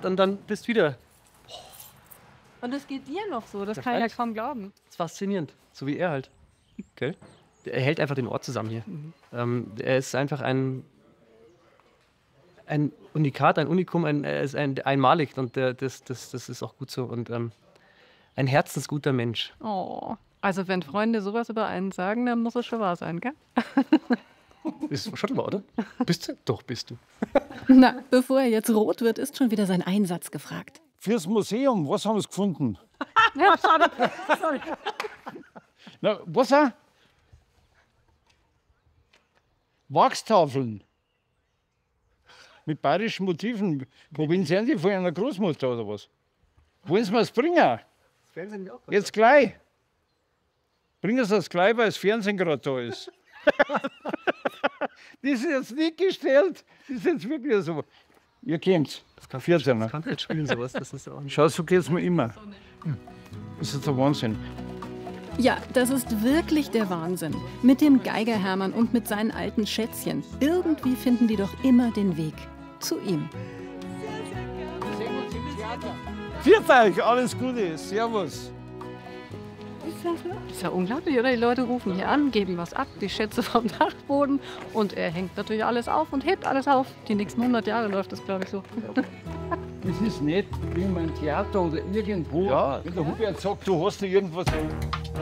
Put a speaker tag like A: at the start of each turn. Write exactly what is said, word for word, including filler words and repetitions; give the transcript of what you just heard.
A: und, und dann bist du wieder.
B: Und das geht dir noch so, das
A: Ja,
B: kann ich ja
A: freilich.
B: kaum glauben.
A: Das ist faszinierend, so wie er halt. Gell? Er hält einfach den Ort zusammen hier.
B: Mhm.
A: Ähm, er ist einfach ein, ein Unikat, ein Unikum, ein, er ist ein, einmalig und der, das, das, das ist auch gut so. Und ähm, ein herzensguter Mensch.
B: Oh, also wenn Freunde sowas über einen sagen, dann muss es schon wahr sein, gell?
A: Ist schon mal, oder? Bist du? Doch, bist du.
C: Na, bevor er jetzt rot wird, ist schon wieder sein Einsatz gefragt.
D: Fürs Museum, was haben Sie gefunden?
B: Ja, schade. Sorry.
D: Na, was auch? Wachstafeln. Mit bayerischen Motiven. Wo sind die von einer Großmutter oder was? Wollen Sie mir das bringen? Jetzt gleich. Bringen Sie das gleich, weil das Fernsehen gerade da ist. Das ist jetzt nicht gestellt. Das ist jetzt wirklich so. Ihr kennt's.
A: Das kann
D: vierzehner.
A: Das kann nicht spielen, sowas. Das ist auch nicht.
D: Schau, so geht's mir immer. Das ist der Wahnsinn.
C: Ja, das ist wirklich der Wahnsinn. Mit dem Geiger Hermann und mit seinen alten Schätzchen. Irgendwie finden die doch immer den Weg zu ihm.
D: Viert euch, alles Gute. Servus.
B: Das ist ja unglaublich, oder? Die Leute rufen hier an, geben was ab, die Schätze vom Dachboden und er hängt natürlich alles auf und hebt alles auf. Die nächsten hundert Jahre läuft das, glaube ich, so.
D: Das ist nicht wie in einem Theater oder irgendwo.
A: Ja.
D: Wenn der Hubert sagt, du hast da irgendwas.